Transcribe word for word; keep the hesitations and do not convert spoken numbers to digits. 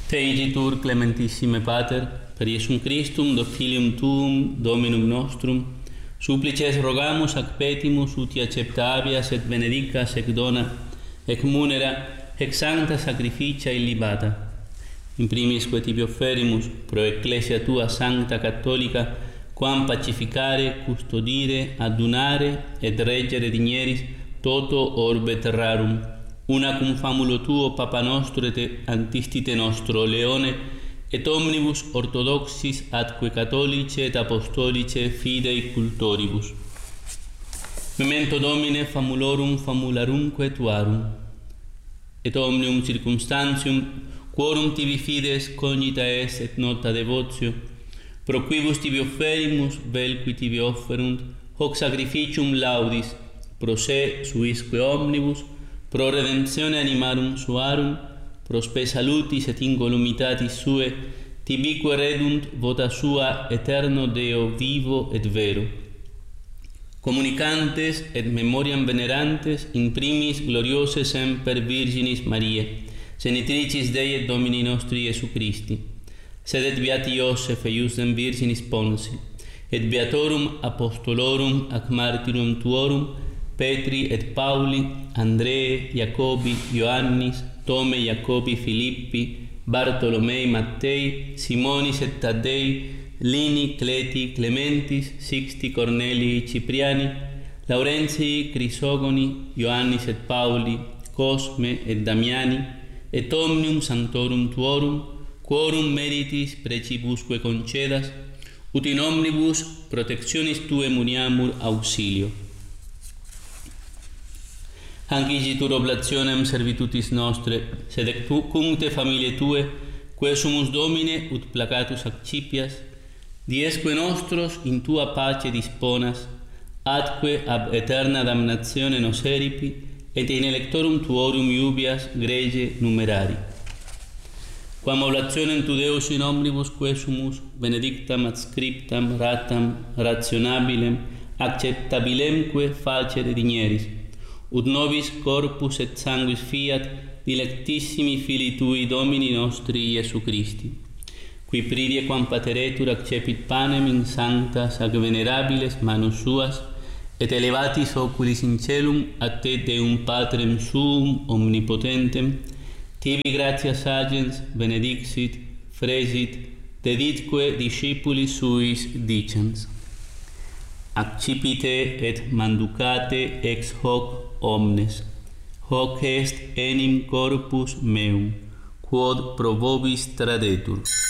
Te igitur clementissime Pater, per Iesum Christum, doc Filium Tuum, Dominum nostrum, supplices rogamus ac petimus uti acceptabias et benedicas ec dona, ec munera, ec sancta sacrificia illibata. In primis que tibi offerimus, pro Ecclesia Tua Sancta Cattolica, quam pacificare, custodire, adunare et reggere digneris toto orbe terrarum, una cum famulo Tuo Papa nostro et antistite nostro Leone, et omnibus orthodoxis atque catholice et apostolice fidei cultoribus. Memento Domine famulorum famularumque Tuarum, et omnium circumstantium quorum tibi fides cognita es et nota devotio, pro quibus tibi offerimus vel qui tibi offerunt, hoc sacrificium laudis, pro se suisque omnibus, pro redemptione animarum suarum, pro spe salutis et incolumitatis sue, tibique redunt vota sua eterno Deo vivo et vero. Comunicantes et memoriam venerantes in primis gloriose semper Virginis Mariae, genitricis Dei et Domini nostri Iesu Christi, sed et beati Iosef eiusdem Virginis Ponsi, et beatorum apostolorum ac martyrum tuorum, Petri et Pauli, Andrei, Jacobi, Ioannis, Tome, Jacobi, Filippi, Bartolomei, Mattei, Simonis et Taddei, Lini, Cleti, Clementis, Sixti, Cornelii, Cipriani, Laurentii, Crisogoni, Ioannis et Pauli, Cosme et Damiani, et omnium sanctorum tuorum, quorum meritis precibusque concedas, ut in omnibus protectionis Tue muniamur auxilio. Ancigitur oblationem servitutis nostre, sed ec cum te familie Tue, quae sumus Domine ut placatus accipias, diesque nostros in Tua pace disponas, atque ab eterna damnatione nos eripi, et in electorum Tuorum iubias grege numerari. Quam oblationem Tu Deus in omnibus quae sumus, benedictam adscriptam ratam rationabilem, acceptabilemque facere digneris, ut nobis corpus et sanguis fiat dilectissimi Filii Tui Domini nostri Iesu Christi, qui pridie quam pateretur accepit panem in sanctas ac venerabiles manus suas, et elevatis oculis in celum a Te Deum Patrem suum omnipotentem, tibi gratias agens benedixit, fresit, deditque discipulis suis dicens. Accipite et manducate ex hoc omnes, hoc est enim corpus meum, quod pro vobis tradetur.